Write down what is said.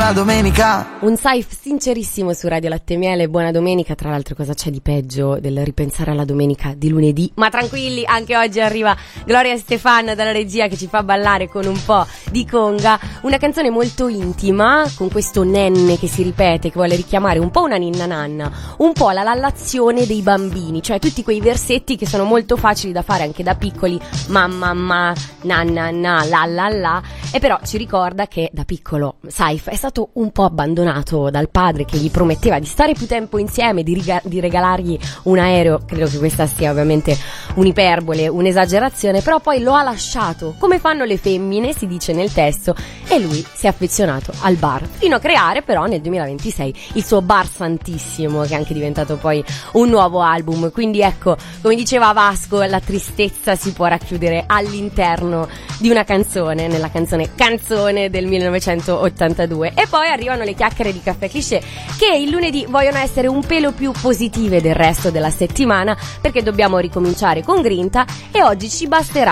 la domenica. Un Saif sincerissimo su Radio Latte Miele. Buona domenica. Tra l'altro, cosa c'è di peggio del ripensare alla domenica di lunedì? Ma tranquilli, anche oggi arriva Gloria Stefan dalla regia che ci fa ballare con un po' di conga. Una canzone molto intima, con questo nenne che si ripete, che vuole richiamare un po' una ninna nanna, un po' la lallazione dei bambini, cioè tutti quei versetti che sono molto facili da fare anche da piccoli, mamma, ma, nanna, na, la, e però ci ricorda che da piccolo Saif è stato un po' abbandonato dal padre che gli prometteva di stare più tempo insieme, di regalargli un aereo. Credo che questa sia ovviamente un'iperbole, un'esagerazione, però poi lo ha lasciato, come fanno le femmine, si dice nel testo, e lui si è affezionato al bar, fino a creare però nel 2026 il suo Bar Santissimo, che è anche diventato poi un nuovo album. Quindi ecco, come diceva Vasco, la tristezza si può racchiudere all'interno di una canzone, nella canzone Canzone del 1982. E poi arrivano le chiacchiere di Caffè Cliché, che il lunedì vogliono essere un pelo più positive del resto della settimana, perché dobbiamo ricominciare con grinta, e oggi ci basterà